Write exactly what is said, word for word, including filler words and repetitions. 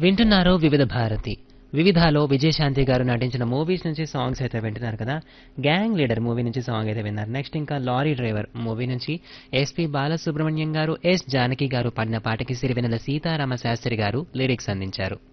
వింటున్నారు వివిధ భారతి. వివిధాలో విజయశాంతి గారు నటించిన మూవీస్ నుంచి సాంగ్స్ అయితే వింటున్నారు కదా. గ్యాంగ్ లీడర్ మూవీ నుంచి సాంగ్ అయితే విన్నారు. నెక్స్ట్ ఇంకా లారీ డ్రైవర్ మూవీ నుంచి ఎస్పి బాలసుబ్రహ్మణ్యం గారు, ఎస్ జానకి గారు పాడిన పాటకి సిరివెన్నెల సీతారామ శాస్త్రి గారు లిరిక్స్ అందించారు.